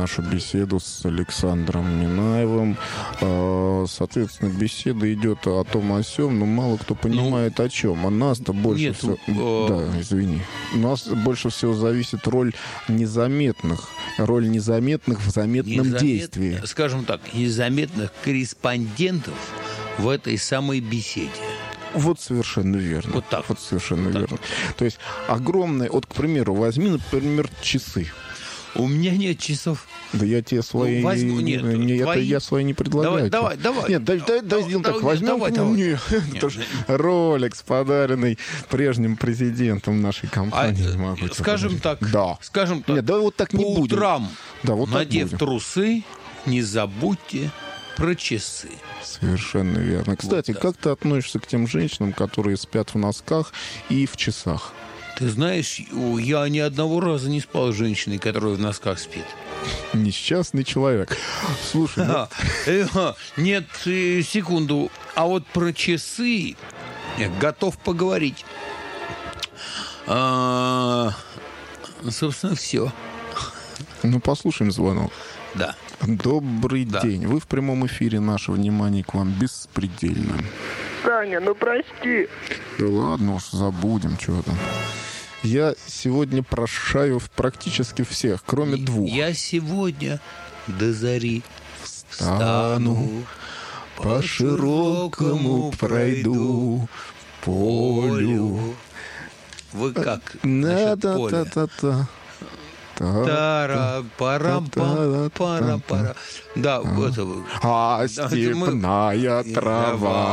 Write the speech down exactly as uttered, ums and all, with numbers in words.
нашу беседу с Александром Минаевым. Соответственно, беседа идет о том, о сём, но мало кто понимает, ну, о чем. А нас-то больше нет, всего... э... Да, извини. У нас больше всего зависит роль незаметных. Роль незаметных в заметном Незамет... действии. Скажем так, незаметных корреспондентов в этой самой беседе. Вот совершенно верно. Вот так. Вот совершенно вот верно. Так. То есть огромное... Вот, к примеру, возьми, например, часы. У меня нет часов. Да я тебе свои... Ну, возьму, нет, не, твои... это я свои не предлагаю. Давай, давай, давай. Нет, давай, давай, давай сделаем так. Возьмем... Давай, давай. Нет, это же Rolex, подаренный прежним президентом нашей компании. А, не могу скажем так. Да. Скажем так. Нет, давай вот так не по будем. утрам, да, вот надев так трусы, не забудьте про часы. Совершенно верно. Кстати, вот как ты относишься к тем женщинам, которые спят в носках и в часах? Ты знаешь, я ни одного раза не спал с женщиной, которая в носках спит. Несчастный человек. Слушай, а, ну... Нет, секунду. А вот про часы я готов поговорить. А, собственно, все. Ну, послушаем звонок. Да. Добрый да. день. Вы в прямом эфире. Наше внимание к вам беспредельно. Таня, ну прости. Да ладно уж, забудем, что там. Я сегодня прощаю практически всех, кроме я, двух. Я сегодня до зари встану, по широкому пройду полю. Вы как насчет поля? Тара, пара, пара, пара, пара. Да, это... А степная трава.